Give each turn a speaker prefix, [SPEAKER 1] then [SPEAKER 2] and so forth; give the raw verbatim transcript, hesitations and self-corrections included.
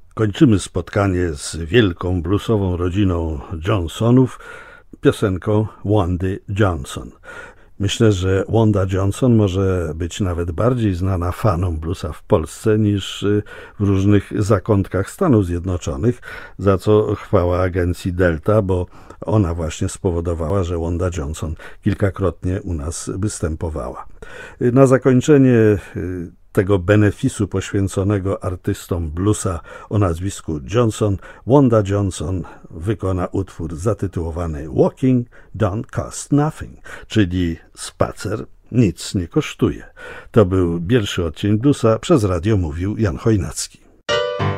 [SPEAKER 1] Kończymy spotkanie z wielką bluesową rodziną Johnsonów piosenką Wandy Johnson. Myślę, że Wanda Johnson może być nawet bardziej znana fanom bluesa w Polsce niż w różnych zakątkach Stanów Zjednoczonych, za co chwała agencji Delta, bo ona właśnie spowodowała, że Wanda Johnson kilkakrotnie u nas występowała. Na zakończenie tego benefisu poświęconego artystom bluesa o nazwisku Johnson, Wanda Johnson wykona utwór zatytułowany Walking Don't Cost Nothing, czyli spacer nic nie kosztuje. To był pierwszy odcień bluesa, przez radio mówił Jan Chojnacki.